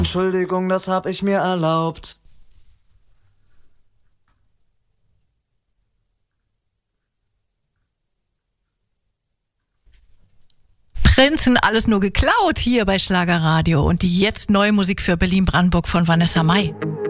Entschuldigung, das hab ich mir erlaubt. Prinzen, alles nur geklaut hier bei Schlagerradio. Und die jetzt neue Musik für Berlin-Brandenburg von Vanessa Mai.